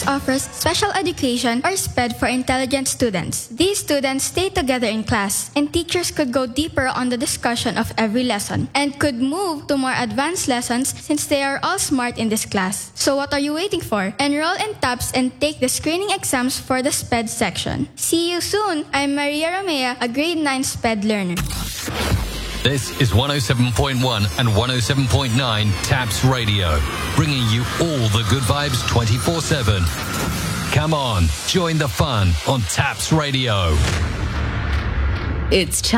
offers special education or SPED for intelligent students. These students stay together in class, and teachers could go deeper on the discussion of every lesson and could move to more advanced lessons since they are all smart in this class. So what are you waiting for? Enroll in TAPS and take the screening exams for the SPED section. See you soon! I'm Maria Romea, a grade 9 SPED learner. This is 107.1 and 107.9 TAPS Radio, bringing you all the good vibes 24/7. Come on, join the fun on TAPS Radio. It's